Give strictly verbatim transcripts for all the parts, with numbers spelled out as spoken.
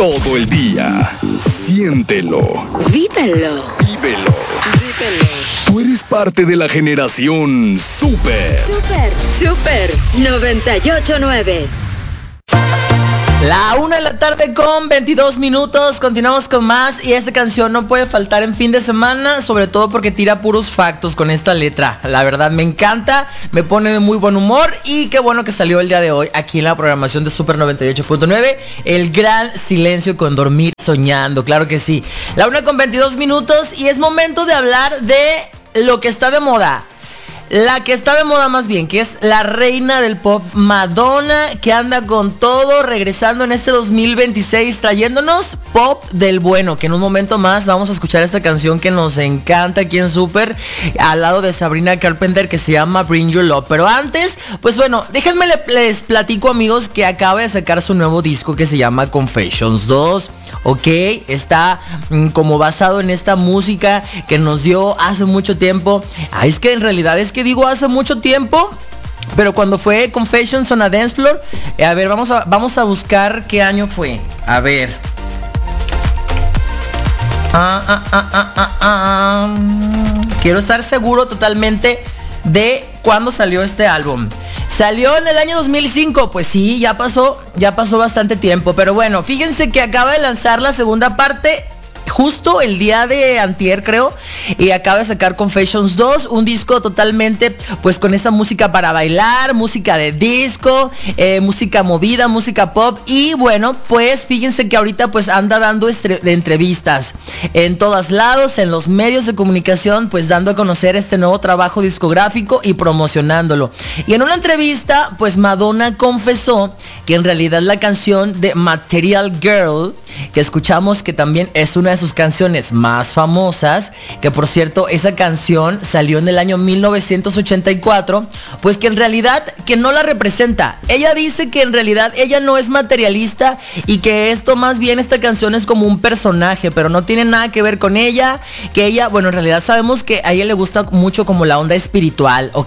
todo el día. Siéntelo. Vívelo. Vívelo. Vívelo. Tú eres parte de la generación Super. Super, Super noventa y ocho nueve. La una de la tarde con veintidós minutos, continuamos con más y esta canción no puede faltar en fin de semana, sobre todo porque tira puros factos con esta letra. La verdad me encanta, me pone de muy buen humor y qué bueno que salió el día de hoy aquí en la programación de Super noventa y ocho punto nueve, El Gran Silencio con Dormir Soñando, claro que sí. La una con veintidós minutos y es momento de hablar de lo que está de moda. La que está de moda más bien, que es la reina del pop, Madonna, que anda con todo, regresando en este dos mil veintiséis, trayéndonos pop del bueno, que en un momento más vamos a escuchar esta canción que nos encanta aquí en Super, al lado de Sabrina Carpenter, que se llama Bring Your Love. Pero antes, pues bueno, déjenme les platico, amigos, que acaba de sacar su nuevo disco que se llama Confessions dos. Ok, está mm, como basado en esta música que nos dio hace mucho tiempo. Ah, es que en realidad es que digo hace mucho tiempo, pero cuando fue Confessions on a Dance Floor, eh, a ver, vamos a, vamos a buscar qué año fue. A ver. Ah, ah, ah, ah, ah, ah. Quiero estar seguro totalmente de cuándo salió este álbum. Salió en el año dos mil cinco, pues sí, ya pasó, ya pasó bastante tiempo. Pero bueno, fíjense que acaba de lanzar la segunda parte justo el día de antier, creo, y acaba de sacar Confessions dos, un disco totalmente pues con esa música para bailar, música de disco, eh, música movida, música pop. Y bueno, pues fíjense que ahorita pues anda dando estre- de entrevistas en todos lados, en los medios de comunicación, pues dando a conocer este nuevo trabajo discográfico y promocionándolo. Y en una entrevista pues Madonna confesó que en realidad la canción de Material Girl que escuchamos, que también es una de sus canciones más famosas, que por cierto esa canción salió en el año mil novecientos ochenta y cuatro, pues que en realidad que no la representa. Ella dice que en realidad ella no es materialista y que esto más bien, esta canción es como un personaje, pero no tiene nada que ver con ella, que ella, bueno, en realidad sabemos que a ella le gusta mucho como la onda espiritual, ¿ok?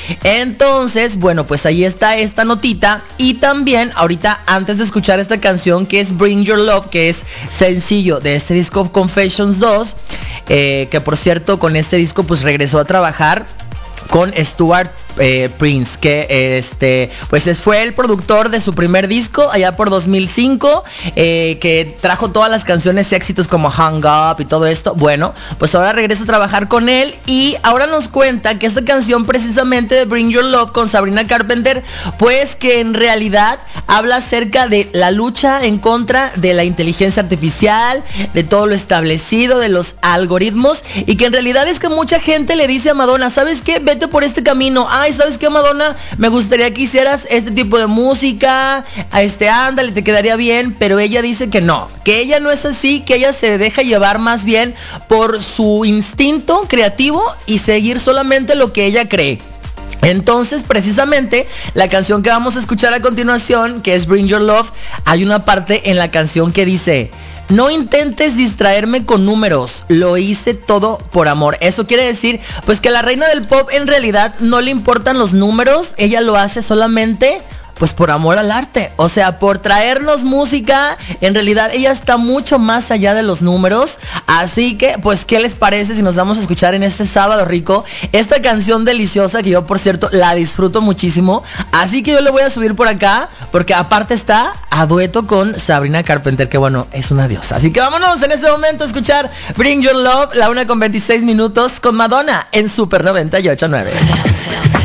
Entonces, bueno, pues ahí está esta notita. Y también ahorita, antes de escuchar esta canción que es Bring Your Love, que es sencillo de este disco Confessions dos, eh, que por cierto con este disco pues regresó a trabajar con Stuart eh, Prince, que este pues fue el productor de su primer disco allá por dos mil cinco, eh, que trajo todas las canciones éxitos como Hung Up y todo esto. Bueno, pues ahora regresa a trabajar con él y ahora nos cuenta que esta canción precisamente de Bring Your Love con Sabrina Carpenter, pues que en realidad habla acerca de la lucha en contra de la inteligencia artificial, de todo lo establecido, de los algoritmos, y que en realidad es que mucha gente le dice a Madonna, ¿sabes qué? Vete por este camino. Ay, ¿sabes qué, Madonna? Me gustaría que hicieras este tipo de música, a este, ándale, te quedaría bien. Pero ella dice que no, que ella no es así, que ella se deja llevar más bien por su instinto creativo y seguir solamente lo que ella cree. Entonces, precisamente, la canción que vamos a escuchar a continuación, que es Bring Your Love, hay una parte en la canción que dice: no intentes distraerme con números, lo hice todo por amor. Eso quiere decir, pues que a la reina del pop en realidad no le importan los números, ella lo hace solamente pues por amor al arte, o sea, por traernos música. En realidad ella está mucho más allá de los números. Así que, pues, ¿qué les parece si nos vamos a escuchar en este sábado rico esta canción deliciosa que yo, por cierto, la disfruto muchísimo? Así que yo le voy a subir por acá, porque aparte está a dueto con Sabrina Carpenter, que bueno, es una diosa. Así que vámonos en este momento a escuchar Bring Your Love, la una con veintiséis minutos, con Madonna en Super noventa y ocho nueve.